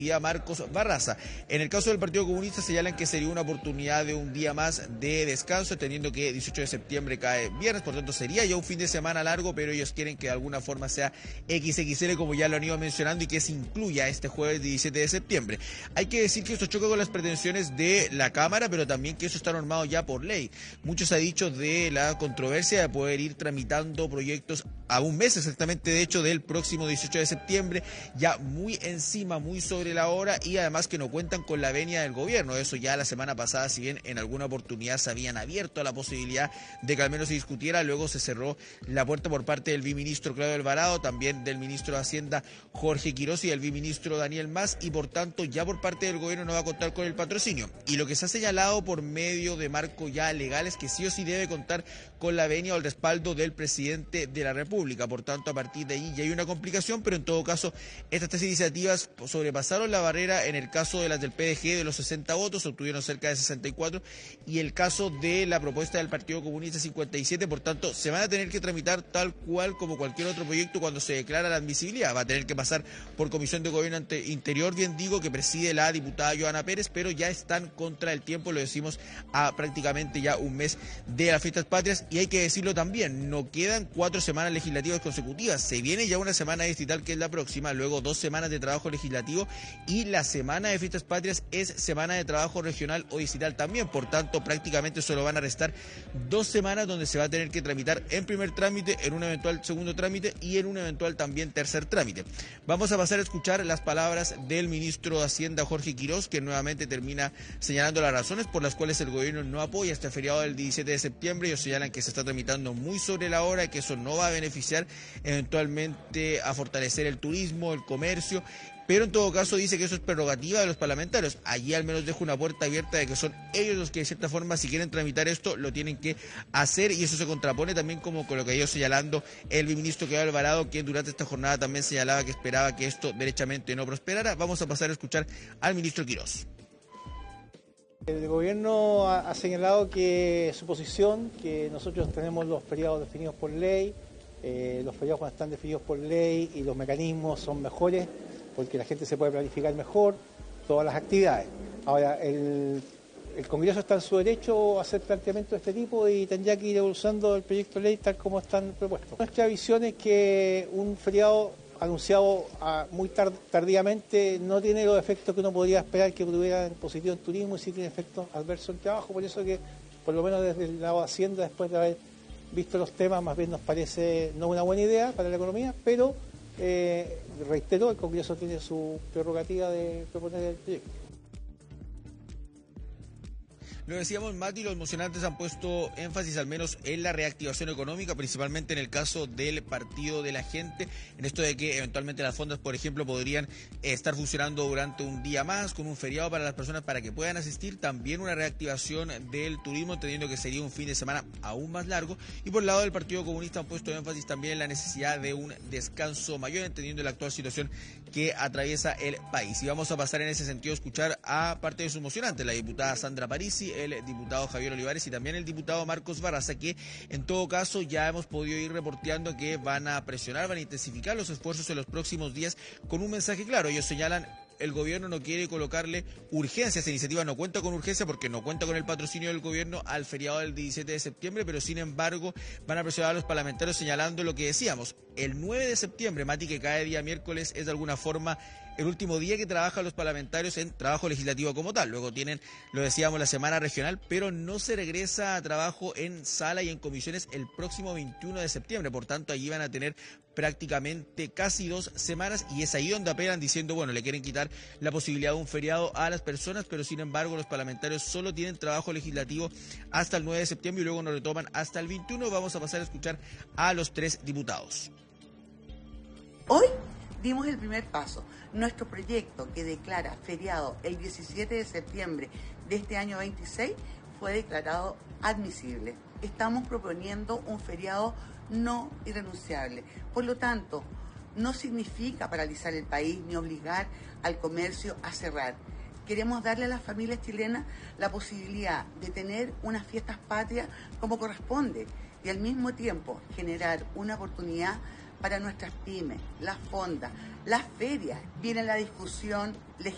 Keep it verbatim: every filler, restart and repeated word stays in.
Marcos Barraza. En el caso del Partido Comunista señalan que sería una oportunidad de un día más de descanso, entendiendo que dieciocho de septiembre cae viernes, por tanto sería ya un fin de semana largo, pero ellos quieren que de alguna forma sea equis equis ele, como ya lo han ido mencionando, y que se incluya este jueves diecisiete de septiembre. Hay que decir que esto choca con las pretensiones de la Cámara, pero también que eso está normado ya por ley. Mucho se ha dicho de la controversia de poder ir tramitando proyectos a un mes exactamente, de hecho, del próximo dieciocho de septiembre, ya muy encima, muy sobre la hora, y además que no cuentan con la venia del gobierno. Eso ya la semana pasada, si bien en alguna oportunidad se habían abierto a la posibilidad de que al menos se discutiera, luego se cerró la puerta por parte del viceministro Claudio Alvarado, también del ministro de Hacienda Jorge Quiroz y del viceministro Daniel Mas, y por tanto ya por parte del gobierno no va a contar con el patrocinio. Y lo que se ha señalado por medio de marco ya legal es que sí o sí debe contar con la venia o el respaldo del presidente de la República. Por tanto, a partir de ahí ya hay una complicación, pero en todo caso estas tres iniciativas sobrepasaron la barrera. En el caso de las del P D G, de los sesenta votos, obtuvieron cerca de sesenta y cuatro, y el caso de la propuesta del Partido Comunista, cincuenta y siete. Por tanto, se van a tener que tramitar tal cual como cualquier otro proyecto cuando se declara la admisibilidad. Va a tener que pasar por Comisión de Gobierno Interior, bien digo, que preside la diputada Joana Pérez, pero ya están contra el tiempo, lo decimos, a prácticamente ya un mes de las fiestas patrias. Y hay que decirlo también, no quedan cuatro semanas legislativas consecutivas, se viene ya una semana distrital que es la próxima, luego dos semanas de trabajo legislativo, y la semana de fiestas patrias es semana de trabajo regional o distrital también. Por tanto, prácticamente solo van a restar dos semanas donde se va a tener que tramitar en primer trámite, en un eventual segundo trámite y en un eventual también tercer trámite. Vamos a pasar a escuchar las palabras del ministro de Hacienda Jorge Quiroz, que nuevamente termina señalando las razones por las cuales el gobierno no apoya este feriado del diecisiete de septiembre. Ellos señalan que se está tramitando muy sobre la hora y que eso no va a beneficiar eventualmente a fortalecer el turismo, el comercio, pero en todo caso dice que eso es prerrogativa de los parlamentarios. Allí al menos dejo una puerta abierta de que son ellos los que de cierta forma, si quieren tramitar esto, lo tienen que hacer, y eso se contrapone también como con lo que ha ido señalando el viceministro Claudio Alvarado, quien durante esta jornada también señalaba que esperaba que esto derechamente no prosperara. Vamos a pasar a escuchar al ministro Quiroz. El gobierno ha, ha señalado que su posición, que nosotros tenemos los feriados definidos por ley, eh, los feriados cuando están definidos por ley y los mecanismos son mejores porque la gente se puede planificar mejor todas las actividades. Ahora, el, el Congreso está en su derecho a hacer planteamientos de este tipo y tendría que ir evolucionando el proyecto de ley tal como están propuestos. Nuestra visión es que un feriado anunciado a muy tard tardíamente no tiene los efectos que uno podría esperar que tuviera en positivo en turismo, y sí tiene efectos adversos en trabajo. Por eso que, por lo menos desde el lado de Hacienda, después de haber visto los temas, más bien nos parece no una buena idea para la economía, pero eh, reitero, el Congreso tiene su prerrogativa de proponer el proyecto. Lo decíamos, Mati, los mocionantes han puesto énfasis al menos en la reactivación económica, principalmente en el caso del Partido de la Gente, en esto de que eventualmente las fondas, por ejemplo, podrían estar funcionando durante un día más, con un feriado para las personas para que puedan asistir, también una reactivación del turismo, entendiendo que sería un fin de semana aún más largo, y por el lado del Partido Comunista han puesto énfasis también en la necesidad de un descanso mayor, entendiendo la actual situación que atraviesa el país. Y vamos a pasar en ese sentido a escuchar a parte de sus mocionantes, la diputada Sandra Parisi, el diputado Javier Olivares y también el diputado Marcos Barraza, que en todo caso ya hemos podido ir reporteando que van a presionar, van a intensificar los esfuerzos en los próximos días con un mensaje claro. Ellos señalan: el gobierno no quiere colocarle urgencia, esa iniciativa no cuenta con urgencia porque no cuenta con el patrocinio del gobierno al feriado del diecisiete de septiembre, pero sin embargo van a presionar a los parlamentarios señalando lo que decíamos. El nueve de septiembre, Mati, que cae día miércoles, es de alguna forma el último día que trabajan los parlamentarios en trabajo legislativo como tal. Luego tienen, lo decíamos, la semana regional, pero no se regresa a trabajo en sala y en comisiones el próximo veintiuno de septiembre. Por tanto, allí van a tener prácticamente casi dos semanas, y es ahí donde apelan diciendo, bueno, le quieren quitar la posibilidad de un feriado a las personas, pero sin embargo los parlamentarios solo tienen trabajo legislativo hasta el nueve de septiembre y luego nos retoman hasta el veintiuno. Vamos a pasar a escuchar a los tres diputados. Hoy dimos el primer paso. Nuestro proyecto, que declara feriado el diecisiete de septiembre de este año veintiséis, fue declarado admisible. Estamos proponiendo un feriado no irrenunciable. Por lo tanto, no significa paralizar el país ni obligar al comercio a cerrar. Queremos darle a las familias chilenas la posibilidad de tener unas fiestas patrias como corresponde y al mismo tiempo generar una oportunidad para nuestras pymes, las fondas, las ferias. Viene la discusión legislativa.